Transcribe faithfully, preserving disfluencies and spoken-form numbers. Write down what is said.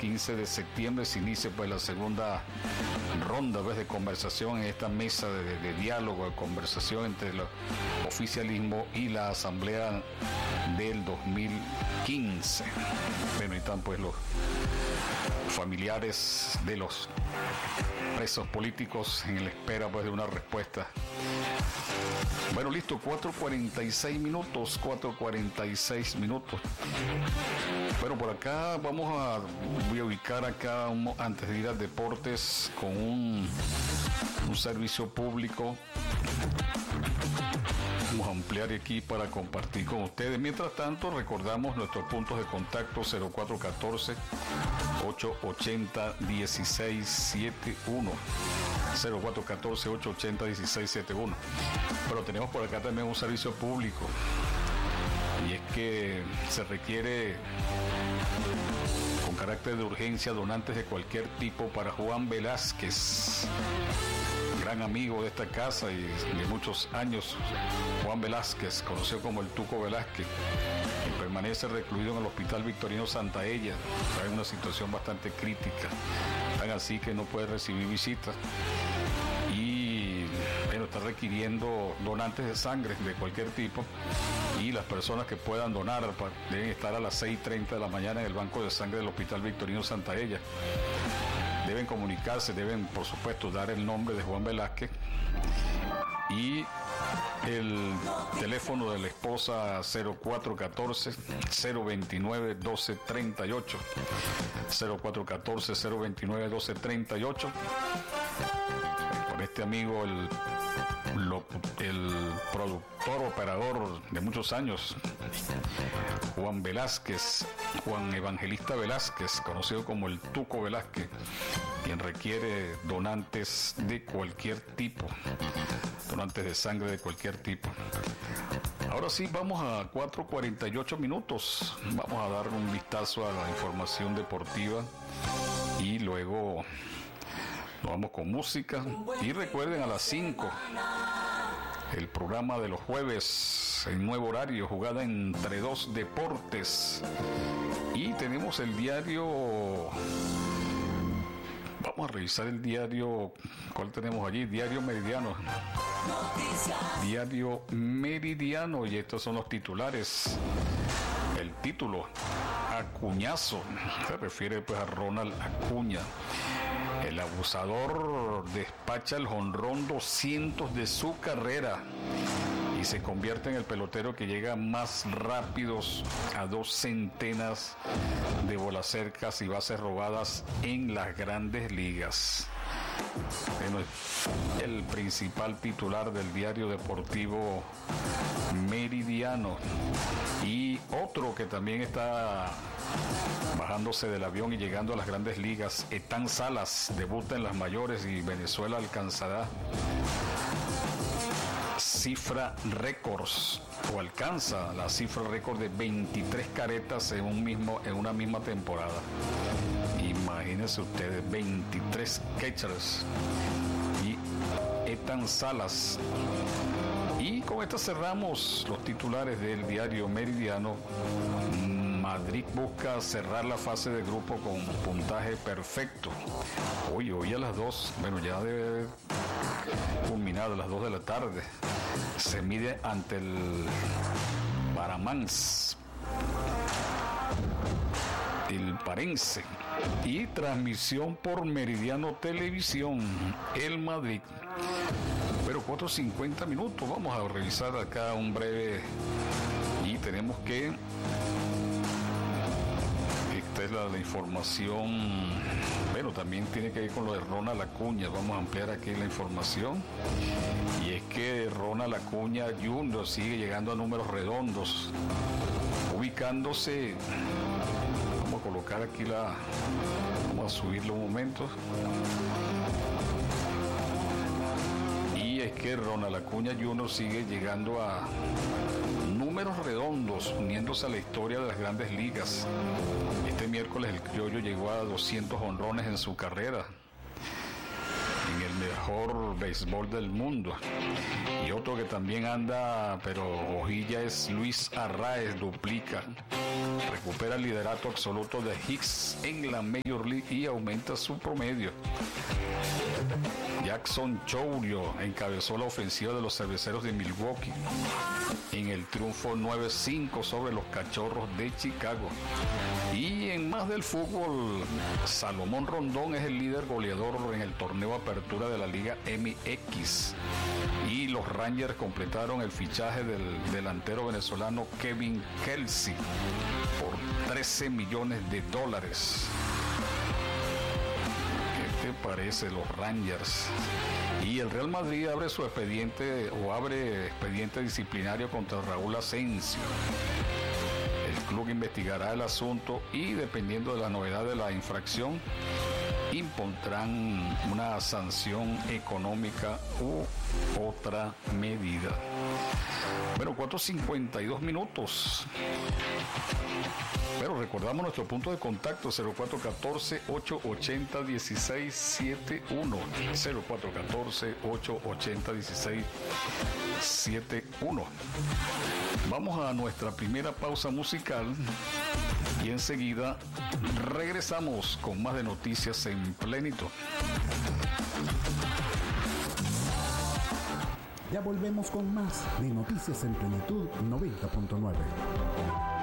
quince de septiembre se inicia pues la segunda ronda pues, de conversación en esta mesa de, de, de diálogo, de conversación entre el oficialismo y la asamblea del dos mil quince. Bueno, y están pues los familiares de los presos políticos en la espera pues de una respuesta. Bueno, listo, cuatro cuarenta y seis minutos, cuatro cuarenta y seis minutos. Bueno, por acá vamos a, voy a ubicar acá, un, antes de ir a deportes, con un, un servicio público. Vamos a ampliar aquí para compartir con ustedes. Mientras tanto, recordamos nuestros puntos de contacto: cero cuatro uno cuatro, ocho ocho cero, uno seis siete uno. cero cuatro uno cuatro, ocho ocho cero, uno seis siete uno. Pero tenemos por acá también un servicio público, y es que se requiere con carácter de urgencia donantes de cualquier tipo para Juan Velázquez, gran amigo de esta casa y de muchos años. Juan Velázquez, conocido como el Tuco Velázquez, que permanece recluido en el Hospital Victorino Santaella. Está en una situación bastante crítica, tan así que no puede recibir visitas, y bueno, está requiriendo donantes de sangre de cualquier tipo, y las personas que puedan donar deben estar a las seis y treinta de la mañana en el banco de sangre del Hospital Victorino Santaella. Deben comunicarse, deben por supuesto dar el nombre de Juan Velázquez y el teléfono de la esposa: cero cuatro uno cuatro, cero dos nueve, uno dos tres ocho, cero cuatro uno cuatro, cero dos nueve, uno dos tres ocho. Con este amigo, el, lo, el productor, operador de muchos años, Juan Velázquez, Juan Evangelista Velázquez, conocido como el Tuco Velázquez, quien requiere donantes de cualquier tipo, donantes de sangre de cualquier tipo. Ahora sí, vamos a cuatro cuarenta y ocho minutos. Vamos a dar un vistazo a la información deportiva y luego nos vamos con música. Y recuerden, a las cinco, el programa de los jueves en nuevo horario, jugada entre dos deportes. Y tenemos el diario. Vamos a revisar el diario. ¿Cuál tenemos allí? Diario Meridiano. Diario Meridiano, y estos son los titulares. El título: Acuñazo. Se refiere pues a Ronald Acuña. El abusador despacha el jonrón doscientos de su carrera y se convierte en el pelotero que llega más rápidos a dos centenas de bolas cercas y bases robadas en las grandes ligas. Bueno, el principal titular del diario deportivo Meridiano. Y otro que también está bajándose del avión y llegando a las grandes ligas: Etán Salas debuta en las mayores y Venezuela alcanzará cifra récords, o alcanza la cifra récord de veintitrés caretas en un mismo en una misma temporada. Imagínense ustedes, veintitrés catchers. Y Etán Salas. Y con esto cerramos los titulares del diario Meridiano. Madrid busca cerrar la fase de grupo con puntaje perfecto. Hoy, hoy a las dos, bueno, ya debe culminar a las dos de la tarde. Se mide ante el Baramans, el Parense. Y transmisión por Meridiano Televisión, el Madrid. Pero cuatro cincuenta minutos, vamos a revisar acá un breve. Y tenemos que... Esta es la, la información. Bueno, también tiene que ver con lo de Ronald Acuña. Vamos a ampliar aquí la información. Y es que Ronald Acuña junior sigue llegando a números redondos, ubicándose. Vamos a colocar aquí la... Vamos a subirlo un momento. Y es que Ronald Acuña junior sigue llegando a números redondos, uniéndose a la historia de las grandes ligas. Este miércoles el criollo llegó a doscientos jonrones en su carrera. en el mejor béisbol del mundo. Y otro que también anda, pero hojilla, es Luis Arraez, duplica. Recupera el liderato absoluto de Hicks en la Major League y aumenta su promedio. Jackson Chourio encabezó la ofensiva de los Cerveceros de Milwaukee en el triunfo nueve cinco sobre los Cachorros de Chicago. Y en más del fútbol, Salomón Rondón es el líder goleador en el torneo Apertura de la Liga M X. Y los Rangers completaron el fichaje del delantero venezolano Kevin Kelsey por trece millones de dólares. ¿Qué te parece, los Rangers? Y el Real Madrid abre su expediente o abre expediente disciplinario contra Raúl Asensio. El club investigará el asunto y, dependiendo de la novedad de la infracción, impondrán una sanción económica u otra medida. Bueno, cuatro cincuenta y dos minutos. Pero recordamos nuestro punto de contacto: cero cuatro uno cuatro, ocho ocho cero, uno seis siete uno, cero cuatro uno cuatro, ocho ocho cero, uno seis siete uno. Vamos a nuestra primera pausa musical y enseguida regresamos con más de Noticias en Plenitud. Ya volvemos con más de Noticias en Plenitud noventa punto nueve.